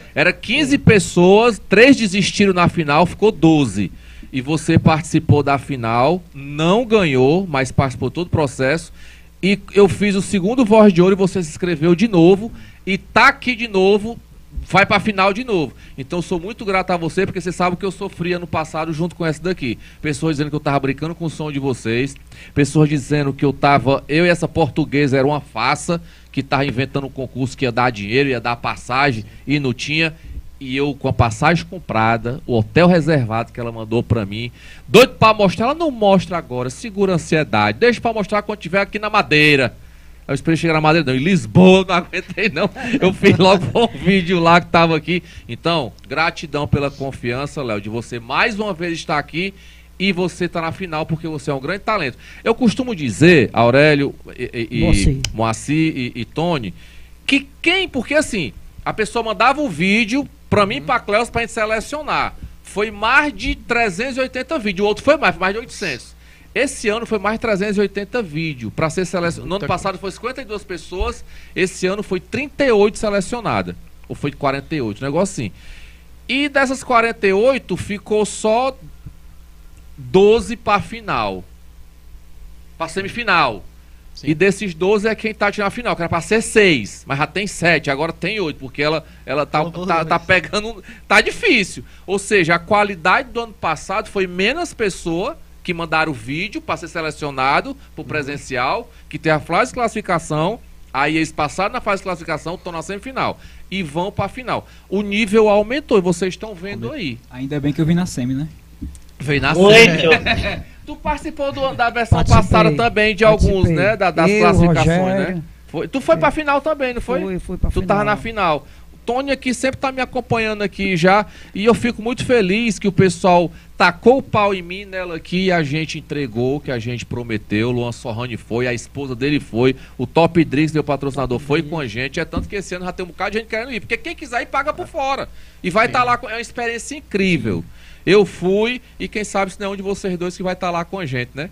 Era 15 pessoas, 3 desistiram na final, ficou 12. E você participou da final, não ganhou, mas participou todo o processo. E eu fiz o segundo Voz de Ouro e você se inscreveu de novo. E tá aqui de novo, vai pra final de novo. Então eu sou muito grato a você, porque você sabe que eu sofria no passado junto com essa daqui. Pessoas dizendo que eu tava brincando com o som de vocês. Pessoas dizendo que eu e essa portuguesa era uma farsa, que tava inventando um concurso que ia dar dinheiro, ia dar passagem, e não tinha. E eu, com a passagem comprada, o hotel reservado que ela mandou pra mim, doido pra mostrar, ela não mostra agora, segura a ansiedade, deixa pra mostrar quando tiver aqui na Madeira. Eu esperei chegar na Madeira, não, em Lisboa, não aguentei não, eu fiz logo um vídeo lá que tava aqui. Então, gratidão pela confiança, Léo, de você mais uma vez estar aqui e você tá na final, porque você é um grande talento. Eu costumo dizer, Aurélio, Moacir e Tony, que porque assim, a pessoa mandava o vídeo pra mim e pra Cleus pra gente selecionar. Foi mais de 380 vídeos. O outro foi mais de 800. Esse ano foi mais de 380 vídeos pra ser selecionado. No ano passado foi 52 pessoas. Esse ano foi 38 selecionadas. Ou foi 48, um negócio assim. E dessas 48 ficou só 12 pra final. Pra semifinal. Sim. E desses 12 é quem tá na final, que era pra ser 6, mas já tem 7, agora tem 8, porque ela tá pegando. Tá difícil. Ou seja, a qualidade do ano passado foi menos pessoa que mandaram o vídeo para ser selecionado pro presencial, que tem a fase de classificação, aí eles passaram na fase de classificação, estão na semifinal e vão pra final. O nível aumentou e vocês estão vendo aí. Ainda bem que eu vim na semi, né? Veio na semi. Tu participou da versão passada também de alguns, né? Das classificações, Rogério, né? Tu foi pra final também, não foi? Fui pra final. Tu tava na final. O Tony aqui sempre tá me acompanhando aqui já. E eu fico muito feliz que o pessoal tacou o pau em mim nela aqui e a gente entregou, que a gente prometeu. O Luan Sorrani foi, a esposa dele foi, o Top Drinks, meu patrocinador, foi com a gente. É tanto que esse ano já tem um bocado de gente querendo ir. Porque quem quiser ir paga por fora. E vai estar lá, é uma experiência incrível. Eu fui e quem sabe se não é um de vocês dois que vai estar lá com a gente, né?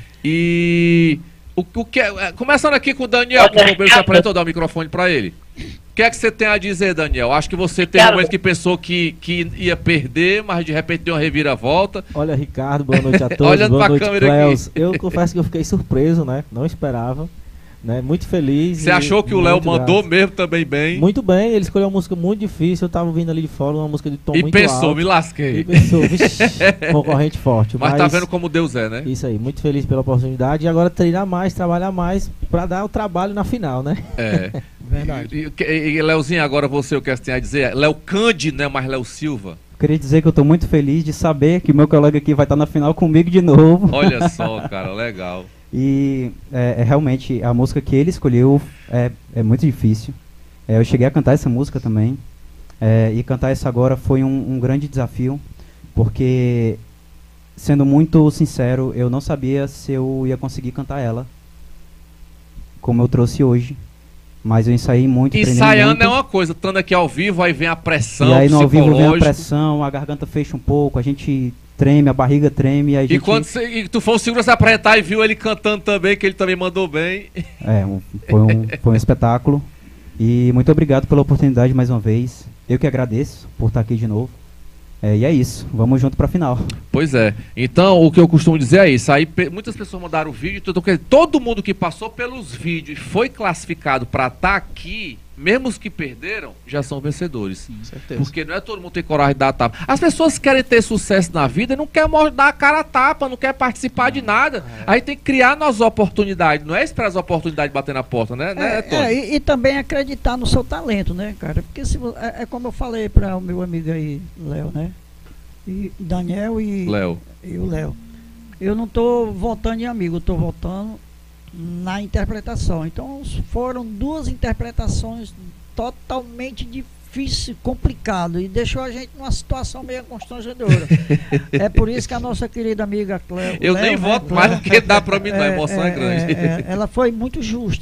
E o que começando aqui com o Daniel, que o se apresentou, dar o microfone para ele. O que é que você tem a dizer, Daniel? Acho que você teve um momento que pensou que ia perder, mas de repente deu uma reviravolta. Olha, Ricardo, boa noite a todos. Olhando boa pra noite, câmera Cleus. aqui. Eu confesso que eu fiquei surpreso, né? Não esperava. Né? Muito feliz. Você achou que o Léo mandou mesmo também bem? Muito bem, ele escolheu uma música muito difícil. Eu tava ouvindo ali de fora uma música de tom muito alto. E pensou, me lasquei. E pensou, vixi, concorrente forte. Mas tá vendo como Deus é, né? Isso aí, muito feliz pela oportunidade. E agora treinar mais, trabalhar mais pra dar o trabalho na final, né? É. Verdade. E Léozinho, agora você, o que você tem a dizer? Léo Cândido, né? Mas Léo Silva. Queria dizer que eu tô muito feliz de saber que meu colega aqui vai estar na final comigo de novo. Olha só, cara, legal. E realmente a música que ele escolheu é muito difícil. Eu cheguei a cantar essa música também. E cantar essa agora foi um grande desafio, porque, sendo muito sincero, eu não sabia se eu ia conseguir cantar ela como eu trouxe hoje. Mas eu ensaiei muito, ensaiando muito. É uma coisa, estando aqui ao vivo, aí vem a pressão, e aí no ao vivo vem a pressão, a garganta fecha um pouco, a gente treme, a barriga treme. A gente... E quando tu foi o segundo a se apresentar e viu ele cantando também, que ele também mandou bem. Foi um espetáculo. E muito obrigado pela oportunidade mais uma vez. Eu que agradeço por estar aqui de novo. E é isso, vamos junto pra final. Pois é, então o que eu costumo dizer é isso. Aí muitas pessoas mandaram o vídeo, todo mundo que passou pelos vídeos e foi classificado pra estar aqui, mesmo os que perderam, já são vencedores. Sim, certeza. Porque não é todo mundo que tem coragem de dar a tapa. As pessoas querem ter sucesso na vida e não querem dar a cara a tapa, não querem participar de nada. Aí tem que criar nas oportunidades, não é esperar as oportunidades bater na porta, né? E também acreditar no seu talento, né, cara? Porque é como eu falei para o meu amigo aí, Léo, né? E Daniel e o Léo. Eu não estou votando em amigo, eu estou votando na interpretação. Então foram duas interpretações totalmente difíceis, complicado, e deixou a gente numa situação meio constrangedora. É por isso que a nossa querida amiga Cléo, eu nem voto mais do que dá pra mim, não, a emoção é grande. Ela foi muito justa,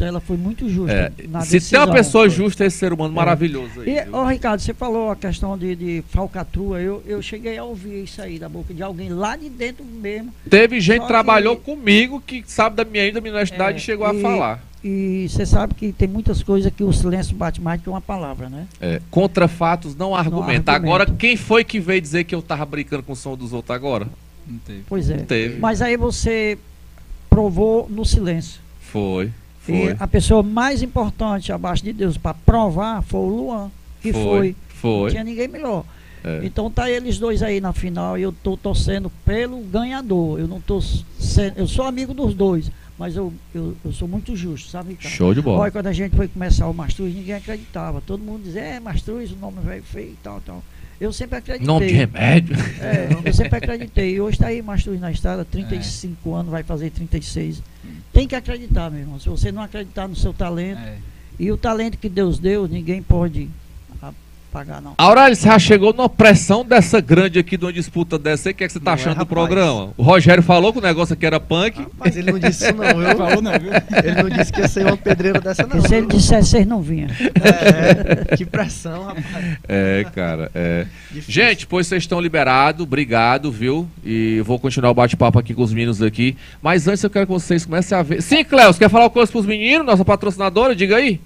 na se decisão. tem uma pessoa justa, é esse ser humano maravilhoso aí. E, Ricardo, você falou a questão de falcatrua, eu cheguei a ouvir isso aí da boca de alguém lá de dentro mesmo. Teve gente que trabalhou comigo que sabe da minha honestidade e chegou a falar. E você sabe que tem muitas coisas que o silêncio bate mais que uma palavra, né? Contra fatos não argumenta. Não argumenta. Agora, quem foi que veio dizer que eu tava brincando com o som dos outros agora? Não teve. Pois é. Não teve. Mas aí você provou no silêncio. Foi. E a pessoa mais importante abaixo de Deus para provar foi o Luan, que foi. Não tinha ninguém melhor. Então tá eles dois aí na final e eu tô torcendo pelo ganhador. Eu não tô sendo, eu sou amigo dos dois, mas eu sou muito justo, sabe, Ricardo? Show de bola. Olha, quando a gente foi começar o Mastruz, ninguém acreditava. Todo mundo dizia, Mastruz, o nome velho feio e tal. Eu sempre acreditei. Nome de remédio. Eu sempre acreditei. E hoje tá aí Mastruz na estrada, 35 anos, vai fazer 36. Tem que acreditar, meu irmão. Se você não acreditar no seu talento, e o talento que Deus deu, ninguém pode pagar, não. Aurélio, você já chegou numa pressão dessa grande aqui, de uma disputa dessa aí? O que é que você tá achando do programa? O Rogério falou que o negócio aqui era punk. Mas ele não disse isso não, viu? Falou não, viu? Ele não disse que ia ser uma pedreira dessa não. Porque se ele dissesse, vocês não vinham. Que pressão, rapaz. Cara, Difícil. Gente, pois vocês estão liberados, obrigado, viu? E eu vou continuar o bate-papo aqui com os meninos aqui. Mas antes eu quero que vocês comecem a ver. Sim, Cléo, você quer falar uma coisa pros meninos, nossa patrocinadora? Diga aí.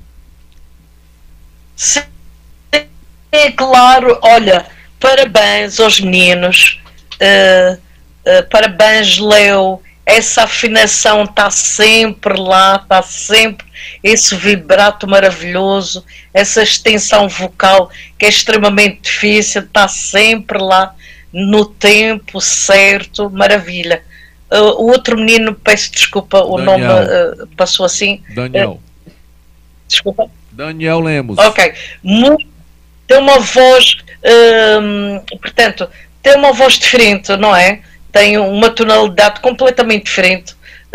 Sim, claro. Olha, parabéns aos meninos. Parabéns, Leo. Essa afinação está sempre lá, está sempre esse vibrato maravilhoso, essa extensão vocal que é extremamente difícil, está sempre lá no tempo certo, maravilha. O outro menino, peço desculpa, o Daniel. nome passou assim. Daniel. Desculpa. Daniel Lemos. Ok. Tem uma voz, portanto, tem uma voz diferente, não é? Tem uma tonalidade completamente diferente.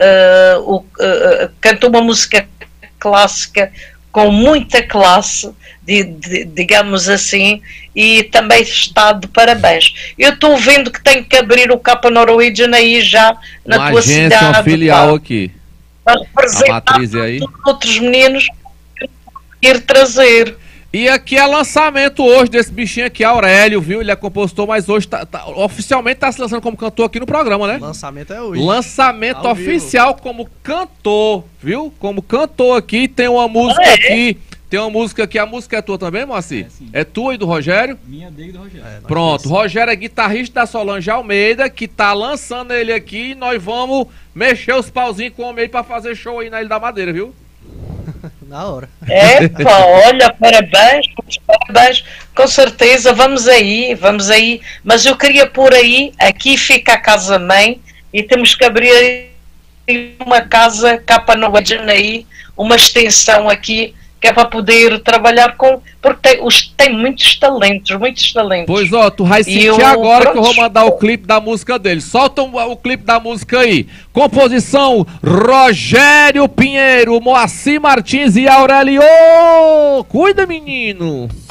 Canta uma música clássica com muita classe, digamos assim, e também está de parabéns. Eu estou vendo que tenho que abrir o Capa Norwegian aí já na Uma tua agência, cidade. uma filial aqui. Para representar A matriz é aí? outros meninos que ir trazer. E aqui é lançamento hoje desse bichinho aqui, Aurélio, viu? Ele é compositor, mas hoje oficialmente tá se lançando como cantor aqui no programa, né? O lançamento é hoje. Lançamento Ao oficial como cantor, viu? Como cantor aqui, tem uma música aqui. Tem uma música aqui, a música é tua também, Moacir? Sim. É tua e do Rogério? Minha dele e do Rogério. Pronto, Rogério é guitarrista da Solange Almeida, que tá lançando ele aqui, e nós vamos mexer os pauzinhos com o homem aí pra fazer show aí na Ilha da Madeira, viu? Na hora. Olha, parabéns, com certeza, vamos aí, mas eu queria pôr aí, aqui fica a casa-mãe, e temos que abrir uma casa Capa Norwegian aí, uma extensão aqui, que é para poder trabalhar com, porque tem muitos talentos. Pois ó, tu vai sentir agora que eu vou mandar o clipe da música dele. Solta o clipe da música aí. Composição Rogério Pinheiro, Moacir Martins e Aurélio. Cuida, menino.